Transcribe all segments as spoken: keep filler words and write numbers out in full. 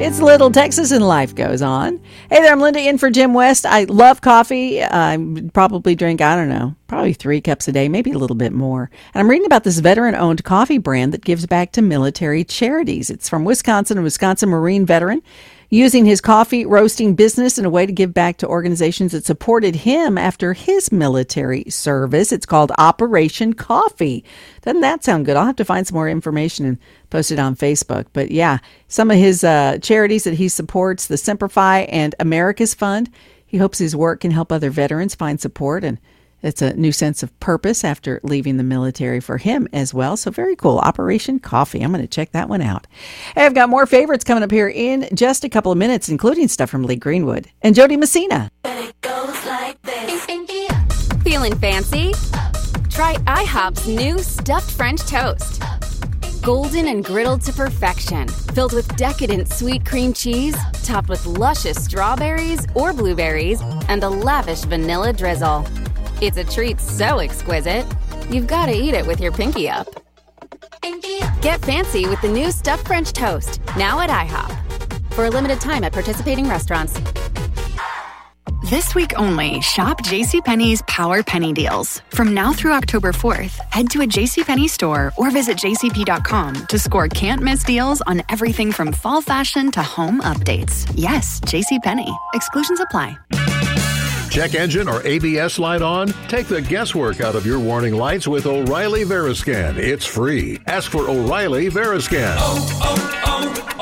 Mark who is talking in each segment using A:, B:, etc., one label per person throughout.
A: It's Little Texas and life goes on. Hey there, I'm Linda in for Jim West. I love coffee. I probably drink, I don't know, probably three cups a day, maybe a little bit more. And I'm reading about this veteran-owned coffee brand that gives back to military charities. It's from Wisconsin, a Wisconsin Marine veteran, using his coffee roasting business in a way to give back to organizations that supported him after his military service. It's called Operation Coffee. Doesn't that sound good? I'll have to find some more information and post it on Facebook. But yeah, some of his uh, charities that he supports, the Simplify and America's Fund, he hopes his work can help other veterans find support, and it's a new sense of purpose after leaving the military for him as well. So very cool. Operation Coffee. I'm going to check that one out. Hey, I've got more favorites coming up here in just a couple of minutes, including stuff from Lee Greenwood and Jody Messina.
B: It goes like this.
C: Feeling fancy? Try IHOP's new stuffed French toast. Golden and griddled to perfection, filled with decadent sweet cream cheese, topped with luscious strawberries or blueberries, and a lavish vanilla drizzle. It's a treat so exquisite, you've got to eat it with your pinky up. Get fancy with the new stuffed French toast, now at IHOP. For a limited time at participating restaurants.
D: This week only, shop JCPenney's Power Penny Deals. From now through October fourth, head to a JCPenney store or visit j c p dot com to score can't-miss deals on everything from fall fashion to home updates. Yes, JCPenney. Exclusions apply.
E: Check engine or A B S light on? Take the guesswork out of your warning lights with O'Reilly Veriscan. It's free. Ask for O'Reilly Veriscan.
B: Oh,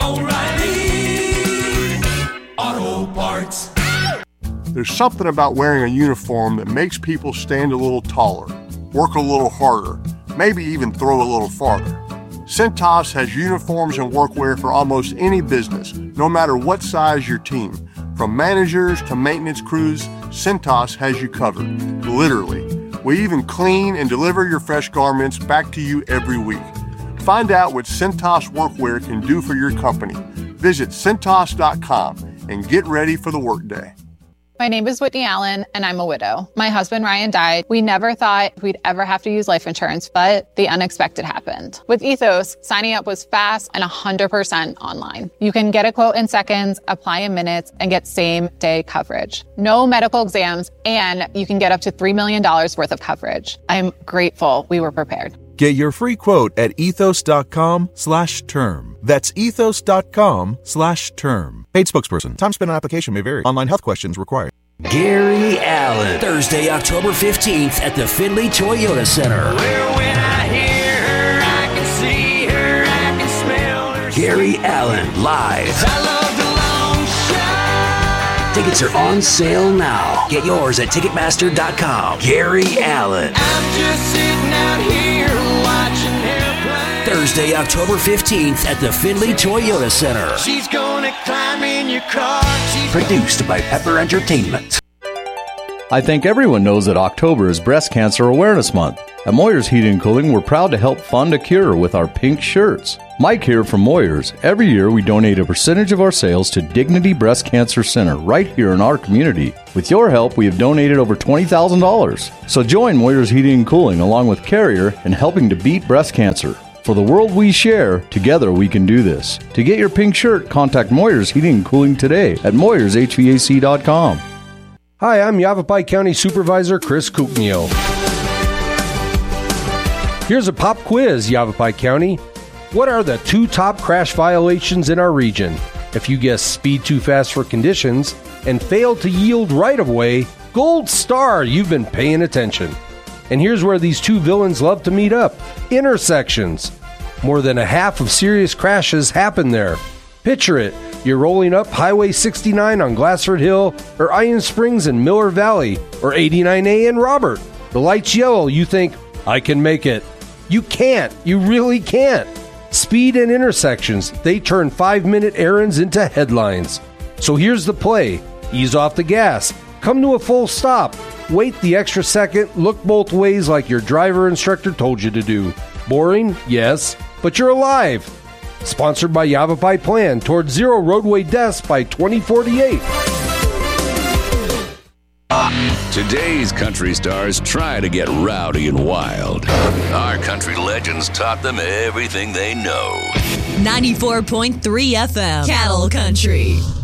B: oh, oh, O'Reilly Auto Parts.
F: There's something about wearing a uniform that makes people stand a little taller, work a little harder, maybe even throw a little farther. Cintas has uniforms and workwear for almost any business, no matter what size your team. From managers to maintenance crews, Cintas has you covered, literally. We even clean and deliver your fresh garments back to you every week. Find out what Cintas Workwear can do for your company. Visit Cintas dot com and get ready for the workday.
G: My name is Whitney Allen, and I'm a widow. My husband, Ryan, died. We never thought we'd ever have to use life insurance, but the unexpected happened. With Ethos, signing up was fast and one hundred percent online. You can get a quote in seconds, apply in minutes, and get same-day coverage. No medical exams, and you can get up to three million dollars worth of coverage. I'm grateful we were prepared.
H: Get your free quote at ethos dot com slash term. That's ethos dot com slash term. Paid spokesperson. Time spent on application may vary. Online health questions required.
I: Gary Allen, Thursday, October fifteenth at the Findlay Toyota Center.
B: Well, when I hear her, I can see her, I can smell her.
I: Gary Allen, live.
B: I love the long shot.
I: Tickets are on sale now. Get yours at ticketmaster dot com. Gary Allen.
B: I'm just sitting out here watching airplanes.
I: Thursday, October fifteenth at the Findlay Toyota Center.
B: She's gonna climb in your car. She's
I: Produced by Pepper Entertainment.
J: I think everyone knows that October is Breast Cancer Awareness Month. At Moyer's Heating and Cooling, we're proud to help fund a cure with our pink shirts. Mike here from Moyer's. Every year, we donate a percentage of our sales to Dignity Breast Cancer Center right here in our community. With your help, we have donated over twenty thousand dollars. So join Moyer's Heating and Cooling along with Carrier in helping to beat breast cancer. For the world we share, together we can do this. To get your pink shirt, contact Moyer's Heating and Cooling today at moyers h v a c dot com.
K: Hi, I'm Yavapai County Supervisor Chris Kuknio. Here's a pop quiz, Yavapai County. What are the two top crash violations in our region? If you guess speed too fast for conditions and fail to yield right-of-way, gold star, you've been paying attention. And here's where these two villains love to meet up. Intersections. More than a half of serious crashes happen there. Picture it. You're rolling up Highway sixty-nine on Glassford Hill, or Iron Springs in Miller Valley, or eighty-nine A in Robert. The light's yellow. You think, I can make it. You can't. You really can't. Speed and intersections, they turn five-minute errands into headlines. So here's the play. Ease off the gas. Come to a full stop. Wait the extra second. Look both ways like your driver instructor told you to do. Boring? Yes. But you're alive. Sponsored by Yavapai Plan towards zero roadway deaths by twenty forty-eight.
L: Today's country stars try to get rowdy and wild. Our country legends taught them everything they know.
M: ninety-four point three F M, Cattle Country.